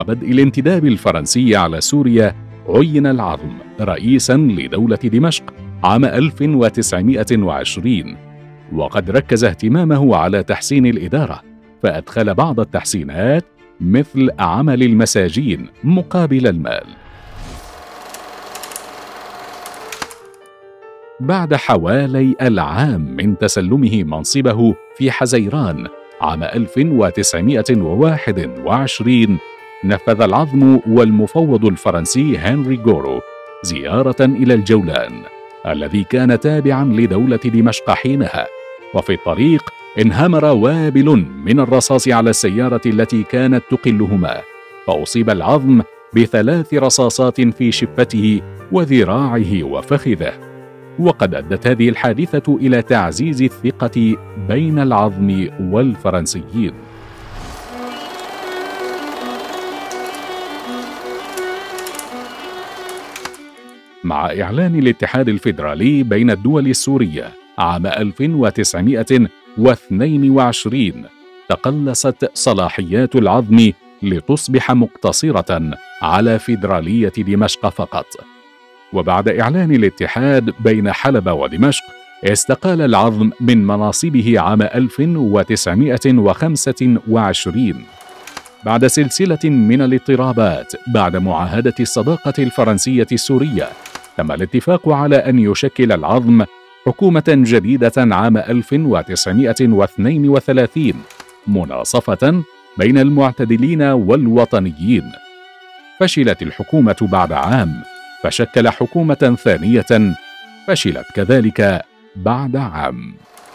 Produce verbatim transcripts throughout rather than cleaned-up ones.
بدء الانتداب الفرنسي على سوريا عين العظم رئيساً لدولة دمشق عام ألف وتسعمائة وعشرين، وقد ركز اهتمامه على تحسين الإدارة، فأدخل بعض التحسينات مثل عمل المساجين مقابل المال. بعد حوالي العام من تسلمه منصبه في حزيران عام ألف وتسعمائة وواحد وعشرين، نفذ العظم والمفوض الفرنسي هنري غورو زيارة إلى الجولان الذي كان تابعا لدولة دمشق حينها، وفي الطريق انهمر وابل من الرصاص على السيارة التي كانت تقلهما، فأصيب العظم بثلاث رصاصات في شفته وذراعه وفخذه، وقد أدت هذه الحادثة إلى تعزيز الثقة بين العظم والفرنسيين. مع إعلان الاتحاد الفيدرالي بين الدول السورية عام ألف وتسعمائة واثنين وعشرين، تقلصت صلاحيات العظم لتصبح مقتصرة على فيدرالية دمشق فقط. وبعد إعلان الاتحاد بين حلب ودمشق، استقال العظم من مناصبه عام ألف وتسعمائة وخمسة وعشرين بعد سلسلة من الاضطرابات. بعد معاهدة الصداقة الفرنسية السورية، تم الاتفاق على أن يشكل العظم حكومة جديدة عام ألف وتسعمائة واثنين وثلاثين، مناصفة بين المعتدلين والوطنيين. فشلت الحكومة بعد عام، فشكل حكومة ثانية، فشلت كذلك بعد عام.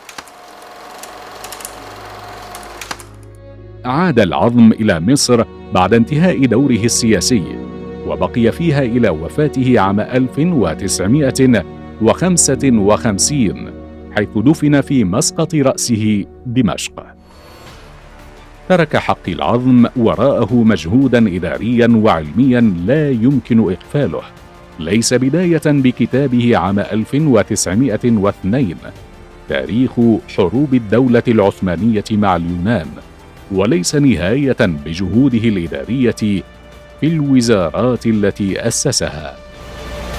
عاد العظم إلى مصر بعد انتهاء دوره السياسي، وبقي فيها إلى وفاته عام ألف وتسعمائة وخمسة وخمسين، حيث دفن في مسقط رأسه دمشق. ترك حق العظم وراءه مجهودا إداريا وعلميا لا يمكن إغفاله، ليس بداية بكتابه عام ألف وتسعمائة واثنين تاريخ حروب الدولة العثمانية مع اليونان، وليس نهاية بجهوده الإدارية في الوزارات التي أسسها.